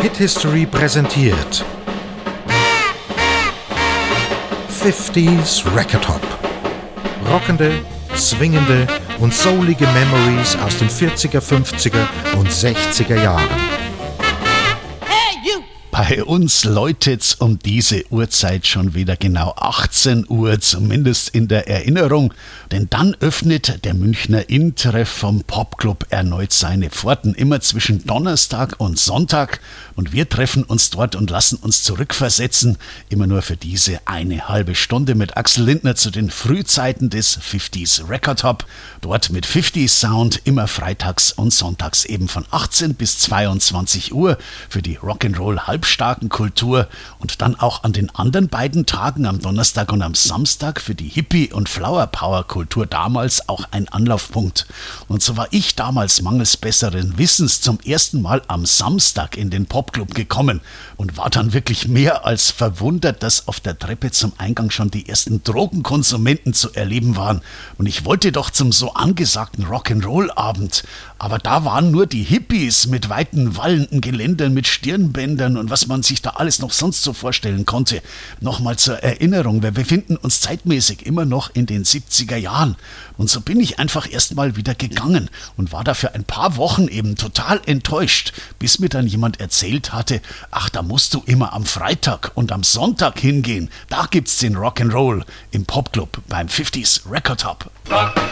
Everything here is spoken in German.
Hit History präsentiert 50s Record Hop. Rockende, swingende und soulige Memories aus den 40er, 50er und 60er Jahren. Bei uns läutet's um diese Uhrzeit schon wieder genau 18 Uhr, zumindest in der Erinnerung. Denn dann öffnet der Münchner Intreff vom Popclub erneut seine Pforten, immer zwischen Donnerstag und Sonntag. Und wir treffen uns dort und lassen uns zurückversetzen, immer nur für diese eine halbe Stunde mit Axel Lindner zu den Frühzeiten des 50s Record Hop. Dort mit 50s Sound, immer freitags und sonntags eben von 18 bis 22 Uhr für die Rock'n'Roll halbstarken Kultur und dann auch an den anderen beiden Tagen, am Donnerstag und am Samstag, für die Hippie- und Flower Power Kultur damals auch ein Anlaufpunkt. Und so war ich damals mangels besseren Wissens zum ersten Mal am Samstag in den Popclub gekommen und war dann wirklich mehr als verwundert, dass auf der Treppe zum Eingang schon die ersten Drogenkonsumenten zu erleben waren. Und ich wollte doch zum so angesagten Rock'n'Roll-Abend, aber da waren nur die Hippies mit weiten wallenden Geländern, mit Stirnbändern und was man sich da alles noch sonst so vorstellen konnte. Nochmal zur Erinnerung, wir befinden uns zeitmäßig immer noch in den 70er Jahren. Und so bin ich einfach erstmal wieder gegangen und war da für ein paar Wochen eben total enttäuscht, bis mir dann jemand erzählt hatte, ach, da musst du immer am Freitag und am Sonntag hingehen. Da gibt's den Rock'n'Roll im Popclub beim 50s Record Hop.